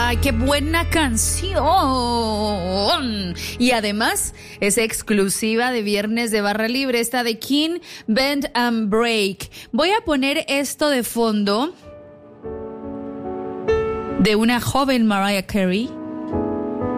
¡Ay, qué buena canción! Y además es exclusiva de Viernes de Barra Libre, esta de King, Bend and Break. Voy a poner esto de fondo de una joven Mariah Carey